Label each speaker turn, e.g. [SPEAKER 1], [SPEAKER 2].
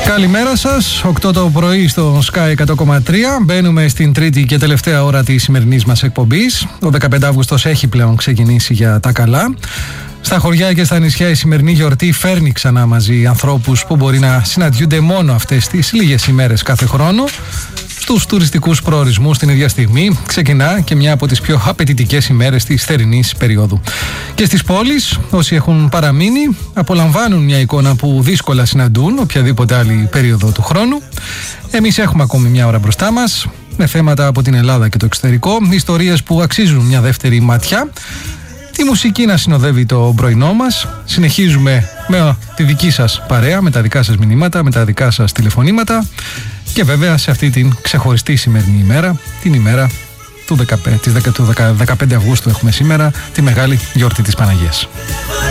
[SPEAKER 1] Καλημέρα σας, 8 το πρωί στο Sky 100,3. Μπαίνουμε στην τρίτη και τελευταία ώρα της σημερινής μας εκπομπής. Ο 15 Αύγουστος έχει πλέον ξεκινήσει για τα καλά. Στα χωριά και στα νησιά η σημερινή γιορτή φέρνει ξανά μαζί ανθρώπους που μπορεί να συναντιούνται μόνο αυτές τις λίγες ημέρες κάθε χρόνο. Στους τουριστικούς προορισμούς την ίδια στιγμή ξεκινά και μια από τις πιο απαιτητικές ημέρες της θερινής περίοδου. Και στις πόλεις, όσοι έχουν παραμείνει, απολαμβάνουν μια εικόνα που δύσκολα συναντούν οποιαδήποτε άλλη περίοδο του χρόνου. Εμείς έχουμε ακόμη μια ώρα μπροστά μας, με θέματα από την Ελλάδα και το εξωτερικό, ιστορίες που αξίζουν μια δεύτερη ματιά, τη μουσική να συνοδεύει το πρωινό μας. Συνεχίζουμε με τη δική σας παρέα, με τα δικά σας μηνύματα, με τα δικά σας τηλεφωνήματα. Και βέβαια σε αυτή την ξεχωριστή σημερινή ημέρα, την ημέρα του 15 Αυγούστου έχουμε σήμερα, τη μεγάλη γιορτή της Παναγίας.